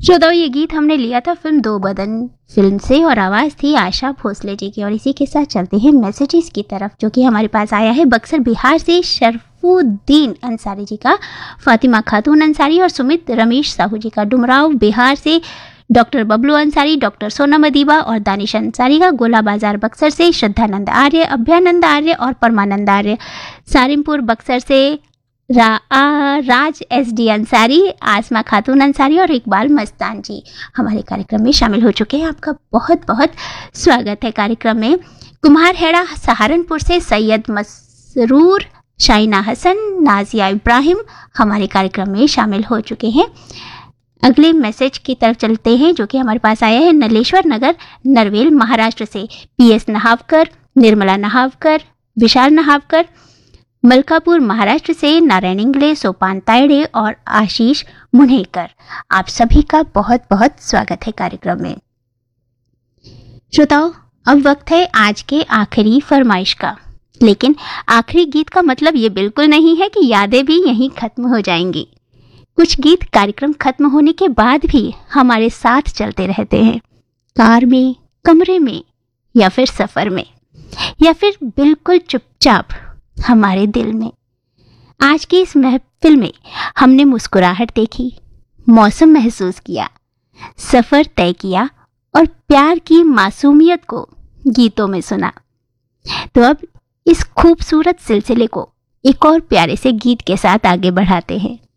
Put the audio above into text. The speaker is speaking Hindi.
श्रोताओं, ये गीत हमने लिया था फिल्म दो बदन फिल्म से और आवाज़ थी आशा भोसले जी की। और इसी के साथ चलते हैं मैसेजेस की तरफ, जो कि हमारे पास आया है बक्सर बिहार से शरफुद्दीन अंसारी जी का, फातिमा खातून अंसारी और सुमित रमेश साहू जी का। डुमराव बिहार से डॉक्टर बबलू अंसारी, डॉक्टर सोनम अदीबा और दानिश अंसारी का। गोला बाजार बक्सर से श्रद्धानंद आर्य, अभ्यानंद आर्य और परमानंद आर्य। सारिमपुर बक्सर से राज SD अंसारी, आसमा खातून अंसारी और इकबाल मस्तान जी हमारे कार्यक्रम में शामिल हो चुके हैं। आपका बहुत बहुत स्वागत है कार्यक्रम में। कुम्हार हेड़ा सहारनपुर से सैयद मसरूर, शाइना हसन, नाजिया इब्राहिम हमारे कार्यक्रम में शामिल हो चुके हैं। अगले मैसेज की तरफ चलते हैं, जो कि हमारे पास आया है नलेश्वर नगर नरवेल महाराष्ट्र से। PS नहावकर, निर्मला नहावकर, विशाल नहावकर। मलकापुर महाराष्ट्र से नारायण इंगले, सोपान तायड़े और आशीष मुन्हेकर। आप सभी का बहुत बहुत स्वागत है कार्यक्रम में। श्रोताओं, अब वक्त है आज के आखिरी फरमाइश का। लेकिन आखिरी गीत का मतलब ये बिल्कुल नहीं है कि यादें भी यहीं खत्म हो जाएंगी। कुछ गीत कार्यक्रम खत्म होने के बाद भी हमारे साथ चलते रहते हैं, कार में, कमरे में या फिर सफर में, या फिर बिल्कुल चुपचाप हमारे दिल में। आज की इस महफिल में हमने मुस्कुराहट देखी, मौसम महसूस किया, सफर तय किया और प्यार की मासूमियत को गीतों में सुना। तो अब इस खूबसूरत सिलसिले को एक और प्यारे से गीत के साथ आगे बढ़ाते हैं।